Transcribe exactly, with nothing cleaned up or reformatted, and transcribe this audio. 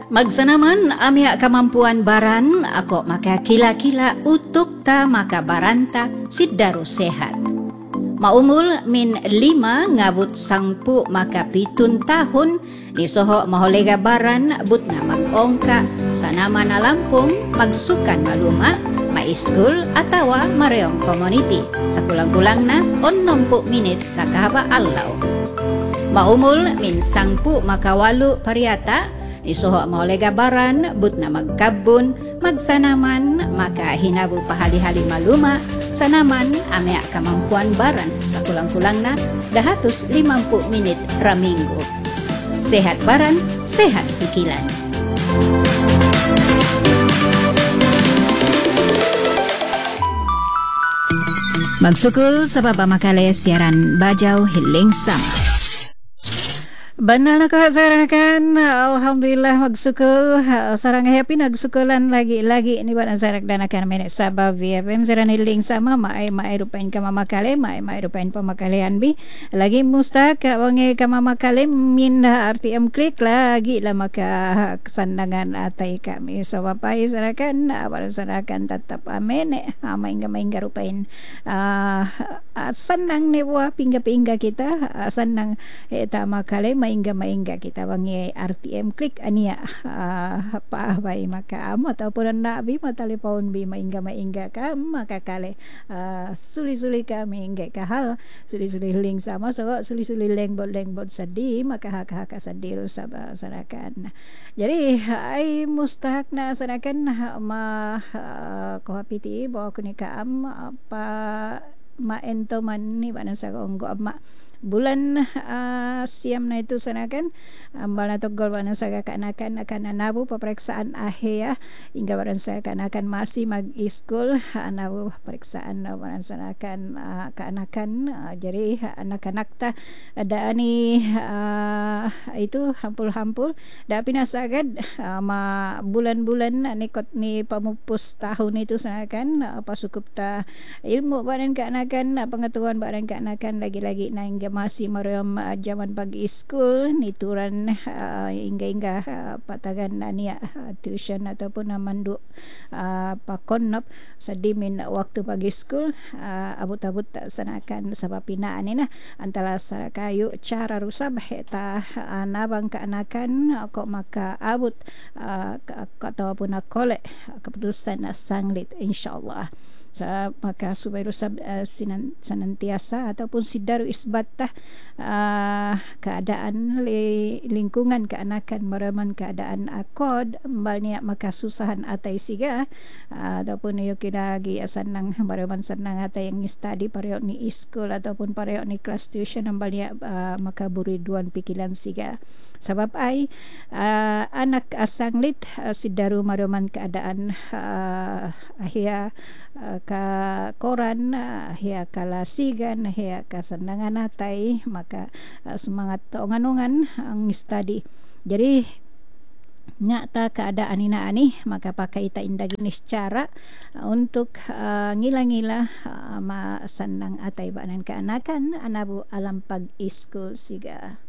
Magsanaman amia kemampuan baran ako maka kila-kila utuk ta maka baranta sidaru sehat. Maumul min lima ngabut sangpu maka pitun tahun nisoho maholega baran but na mag-ongka sanama na Lampung magsukan maluma maiskul atawa mareong community sa kulang-kulang na onompu minit sa kahaba alaw. Maumul min sangpu maka walu pariata isuho maholega baran but na magkabun magsanaman maka hinabu pahali-hali maluma sanaman amea kemampuan baran sa kulang-kulang na dahatus limampu minit raminggu. Sehat baran, sehat pikiran. Magsukul sa papamakali siaran Bajau Hiling Sama. Benar nak saranakan alhamdulillah magsukul sarang happy nagsukulan lagi-lagi ni buat sarak danakan menek sabab V F M saran hiling sama mai mai rupain ka mamakale mai mai rupain pamakalean bi lagi mustaq wangi ka mamakale min R T M klik lagi lah maka kesandangan atai kami sawapai sarakan abal sarakan tetap amene amaingga maingga rupain uh, senang ni buah pingga-pingga kita senang eta makale maingga maingga kita wangi R T M klik ania uh, apa bai maka am ataupun nak bi mata telepon bi maingga maingga kam maka kale uh, suli-suli kami ingge kahal suli-suli link sama so suli-suli leng bot leng bot sedih maka hak-hak sedih rusab sarakan. Jadi ai mustahak na sarakan ma uh, ko hapiti bawa kunika am apa ma ento man ni bana sa onggo amma bulan uh, siam na itu sanakan ambal na togol bana sa kanakan akan nabu peperiksaan akhir ya hingga baran sa kanakan masih mag-school nabu peperiksaan baran sanakan uh, kanakan uh, jadi anak-anak ta ada ni uh, itu hampul-hampul da pinasagad uh, ma bulan-bulan ni kot ni pamupus tahun itu sanakan uh, pasukup ta ilmu baran kanakan uh, pengetahuan baran kanakan lagi-lagi na hingga masih mariam uh, zaman pagi school nituran uh, hingga-hingga uh, patagan uh, niya uh, tuition ataupun uh, mandu uh, pakonop sadimin waktu pagi school uh, abut-abut sanakan sebab pinaan ni nah antara sarakayu cara rusab heta uh, nabang keanakan uh, kok maka abut uh, ataupun uh, kolek uh, keputusan uh, sanglit insyaallah. Sa maka supaya rusab uh, sinan, senantiasa ataupun sidaru isbatah uh, keadaan li, lingkungan keanakan meraman keadaan akod balnya maka susahan atai siga uh, ataupun yo kira lagi sanang meraman sanang atai yang study pareo ni school ataupun pareo ni kelas tuition balnya uh, maka buriduan pikiran siga sebab ai uh, anak asanglit uh, sidaru meraman keadaan uh, ahia uh, ka koran hia kala sigan hia kasendangan atai maka uh, semangat ongan-ongan ang study jadi nyata keadaan ina ani maka pakai ita indah jenis cara uh, untuk uh, ngila-ngila uh, ma sandang atai banan keanakan anabu alam pag school siga.